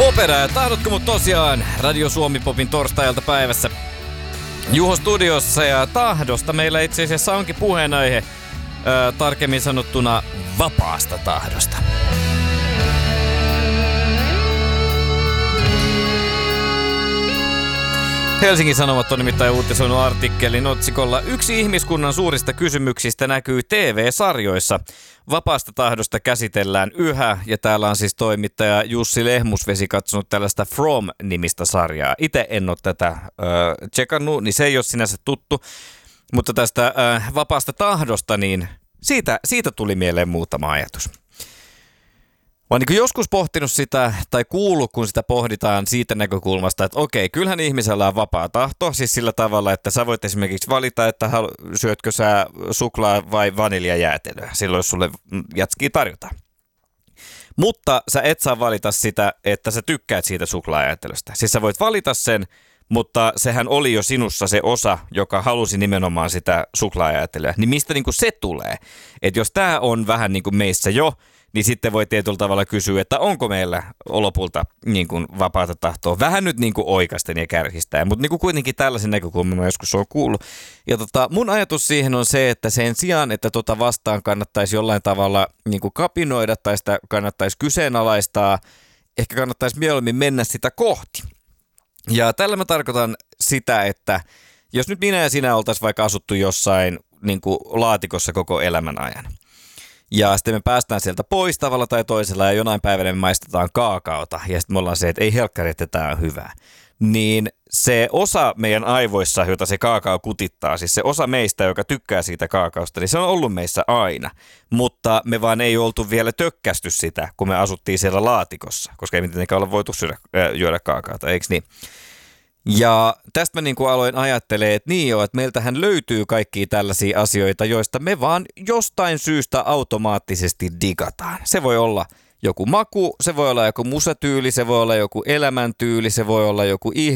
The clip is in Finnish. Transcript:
Perää, tahdotko mut tosiaan Radio Suomi Popin torstai-iltapäivässä Juho studiossa, ja tahdosta meillä itse asiassa onkin puheenaihe, tarkemmin sanottuna vapaasta tahdosta. Helsingin Sanomat on nimittäin uutisoinut artikkelin otsikolla "Yksi ihmiskunnan suurista kysymyksistä näkyy TV-sarjoissa. Vapaasta tahdosta käsitellään yhä", ja täällä on siis toimittaja Jussi Lehmusvesi katsonut tällaista From-nimistä sarjaa. Itse en ole tätä tsekannut, niin se ei ole sinänsä tuttu, mutta tästä vapaasta tahdosta, niin siitä tuli mieleen muutama ajatus. Mä oon niin joskus pohtinut sitä, tai kuullut, kun sitä pohditaan siitä näkökulmasta, että okei, kyllähän ihmisellä on vapaa tahto, siis sillä tavalla, että sä voit esimerkiksi valita, että syötkö sä suklaa vai vaniljajäätelöä, silloin jos sulle jätskiä tarjotaan. Mutta sä et saa valita sitä, että sä tykkäät siitä suklaajäätelöstä. Siis sä voit valita sen, mutta sehän oli jo sinussa se osa, joka halusi nimenomaan sitä suklaajäätelöä. Niin mistä niin kuin se tulee? Että jos tää on vähän niin kuin meissä jo, niin sitten voi tietyllä tavalla kysyä, että onko meillä lopulta niin kuin vapaata tahtoa. Vähän nyt niin kuin oikasten ja kärjistäen, mutta niin kuin kuitenkin tällaisen näkökulman mä joskus olen kuullut. Ja mun ajatus siihen on se, että sen sijaan, että vastaan kannattaisi jollain tavalla niin kuin kapinoida tai sitä kannattaisi kyseenalaistaa, ehkä kannattaisi mieluummin mennä sitä kohti. Ja tällä mä tarkoitan sitä, että jos nyt minä ja sinä oltaisiin vaikka asuttu jossain niin kuin laatikossa koko elämän ajan, ja sitten me päästään sieltä pois tavalla tai toisella ja jonain päivänä me maistetaan kaakaota ja sitten me ollaan se, että ei helkkari, että tämä on hyvää. Niin se osa meidän aivoissa, jota se kaakao kutittaa, siis se osa meistä, joka tykkää siitä kaakaosta, niin se on ollut meissä aina. Mutta me vaan ei oltu vielä tökkästy sitä, kun me asuttiin siellä laatikossa, koska ei mitenkään olla voitu juoda kaakaota, eikö niin? Ja tästä mä niin kuin aloin ajattelemaan, että niin joo, että meiltähän löytyy kaikkia tällaisia asioita, joista me vaan jostain syystä automaattisesti digataan. Se voi olla joku maku, se voi olla joku musatyyli, se voi olla joku elämäntyyli, se voi olla joku